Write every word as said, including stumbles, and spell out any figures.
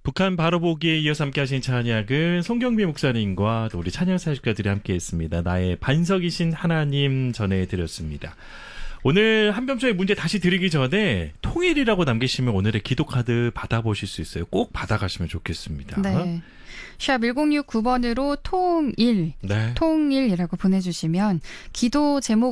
북한 바로보기에 이어서 함께 하신 찬양은 송경비 목사님과 또 우리 찬양사역자들이 함께 했습니다. 나의 반석이신 하나님 전해드렸습니다. 오늘 한뼘처의 문제 다시 드리기 전에 통일이라고 남기시면 오늘의 기도카드 받아보실 수 있어요. 꼭 받아가시면 좋겠습니다. 네. 샵 일공육구 번으로 통일, 네. 통일이라고 보내주시면 기도 제목